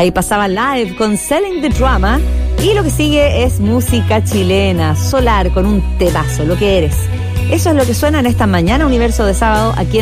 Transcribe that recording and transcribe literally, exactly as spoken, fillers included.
Ahí pasaba Live con Selling the Drama. Y lo que sigue es música chilena, Solar, con un temazo, Lo que eres. Eso es lo que suena en esta mañana, Universo de Sábado, aquí en